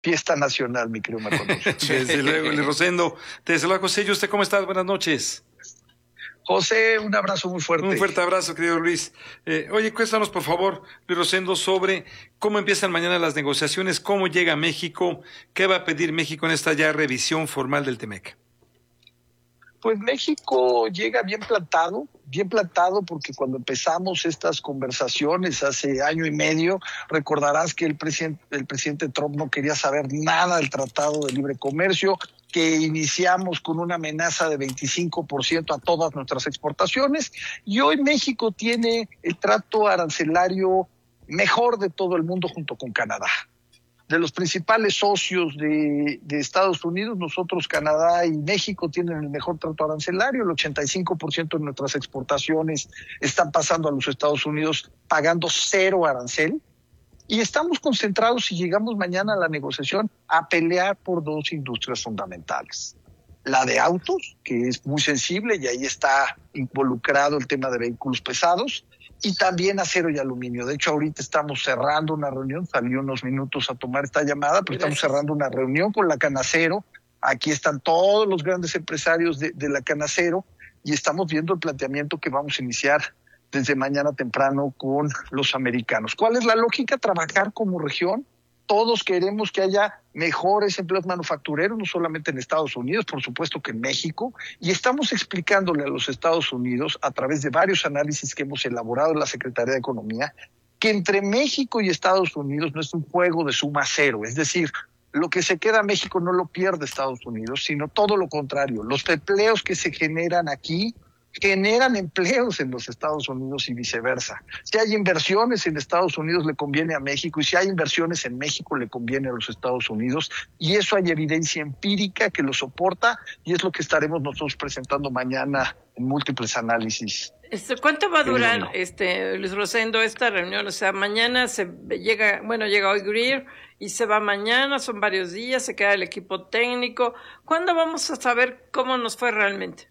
fiesta nacional, mi querido Marco. Desde luego, Luis Rosendo. Desde luego, José, ¿y usted cómo está? Buenas noches. José, un abrazo muy fuerte. Un fuerte abrazo, querido Luis. Oye, cuéntanos, por favor, Luis Rosendo, sobre cómo empiezan mañana las negociaciones, cómo llega México, qué va a pedir México en esta ya revisión formal del TEMEC. Pues México llega bien plantado porque cuando empezamos estas conversaciones hace año y medio, recordarás que el presidente Trump no quería saber nada del Tratado de Libre Comercio, que iniciamos con una amenaza de 25% a todas nuestras exportaciones, y hoy México tiene el trato arancelario mejor de todo el mundo junto con Canadá. De los principales socios de Estados Unidos, nosotros, Canadá y México, tienen el mejor trato arancelario. El 85% de nuestras exportaciones están pasando a los Estados Unidos pagando 0 arancel. Y estamos concentrados, si llegamos mañana a la negociación, a pelear por 2 industrias fundamentales. La de autos, que es muy sensible y ahí está involucrado el tema de vehículos pesados, y también acero y aluminio. De hecho, ahorita estamos cerrando una reunión, salí unos minutos a tomar esta llamada, pero estamos cerrando una reunión con la Canacero. Aquí están todos los grandes empresarios de la Canacero y estamos viendo el planteamiento que vamos a iniciar desde mañana temprano con los americanos. ¿Cuál es la lógica? Trabajar como región. Todos queremos que haya mejores empleos manufactureros, no solamente en Estados Unidos, por supuesto que en México, y estamos explicándole a los Estados Unidos, a través de varios análisis que hemos elaborado en la Secretaría de Economía, que entre México y Estados Unidos no es un juego de suma cero, es decir, lo que se queda México no lo pierde Estados Unidos, sino todo lo contrario. Los empleos que se generan aquí generan empleos en los Estados Unidos y viceversa. Si hay inversiones en Estados Unidos le conviene a México, y si hay inversiones en México le conviene a los Estados Unidos, y eso hay evidencia empírica que lo soporta, y es lo que estaremos nosotros presentando mañana en múltiples análisis. ¿Cuánto va a durar, Luis Rosendo, esta reunión? O sea, mañana llega hoy Greer y se va mañana, son varios días, se queda el equipo técnico. ¿Cuándo vamos a saber cómo nos fue realmente?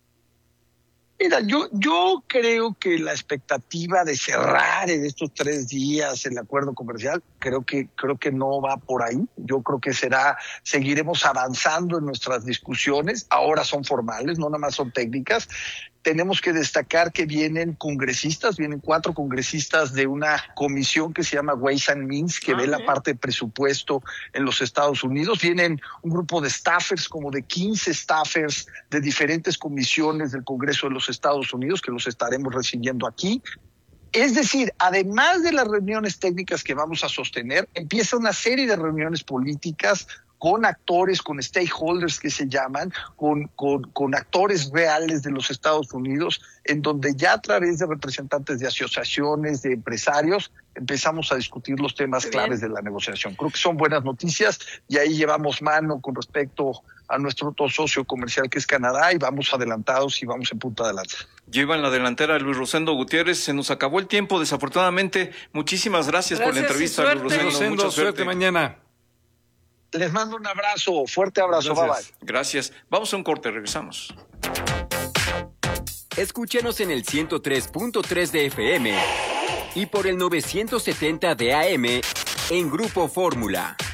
Mira, yo creo que la expectativa de cerrar en estos 3 días el acuerdo comercial, creo que no va por ahí. Yo creo que seguiremos avanzando en nuestras discusiones. Ahora son formales, no nada más son técnicas. Tenemos que destacar que vienen 4 congresistas de una comisión que se llama Ways and Means, que ve la parte de presupuesto en los Estados Unidos. Vienen un grupo de staffers, como de 15 staffers de diferentes comisiones del Congreso de los Estados Unidos, que los estaremos recibiendo aquí. Es decir, además de las reuniones técnicas que vamos a sostener, empieza una serie de reuniones políticas con actores, con stakeholders que se llaman, con actores reales de los Estados Unidos, en donde ya a través de representantes de asociaciones, de empresarios, empezamos a discutir los temas claves de la negociación. Creo que son buenas noticias y ahí llevamos mano con respecto a nuestro otro socio comercial que es Canadá, y vamos adelantados y vamos en punta de lanza. Lleva en la delantera Luis Rosendo Gutiérrez. Se nos acabó el tiempo, desafortunadamente. Muchísimas gracias por la entrevista, Luis Rosendo. Mucha suerte mañana. Les mando un abrazo, fuerte abrazo, bye bye. Gracias. Vamos a un corte, regresamos. Escúchenos en el 103.3 de FM y por el 970 de AM en Grupo Fórmula.